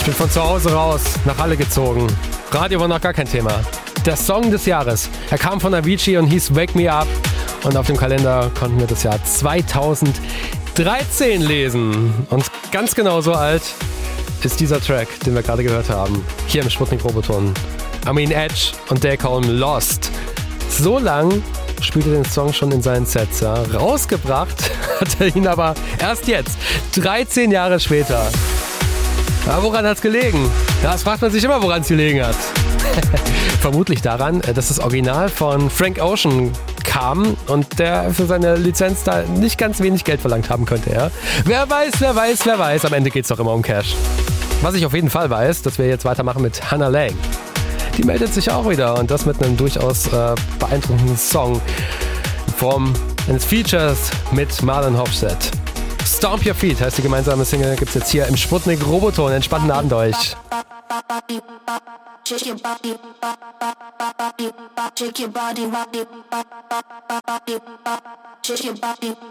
Ich bin von zu Hause raus, nach Halle gezogen. Radio war noch gar kein Thema. Der Song des Jahres. Er kam von Avicii und hieß Wake Me Up. Und auf dem Kalender konnten wir das Jahr 2013 lesen. Und ganz genau so alt ist dieser Track, den wir gerade gehört haben. Hier im Sputnik Roboton. I Mean Edge und They Call Him Lost. So lang spielte den Song schon in seinen Sets. Ja. Rausgebracht hat er ihn aber erst jetzt, 13 Jahre später. Ja, woran hat's gelegen? Das fragt man sich immer, woran es gelegen hat. Vermutlich daran, dass das Original von Frank Ocean kam und der für seine Lizenz da nicht ganz wenig Geld verlangt haben könnte. Ja? Wer weiß, am Ende geht's doch immer um Cash. Was ich auf jeden Fall weiß, dass wir jetzt weitermachen mit Hannah Lang. Die meldet sich auch wieder und das mit einem durchaus beeindruckenden Song in Form eines Features mit Marlon Hofstedt. Stomp Your Feet heißt die gemeinsame Single, gibt's jetzt hier im Sputnik Roboton. Entspannten Abend euch. Shake your body, shake your body, shake your body.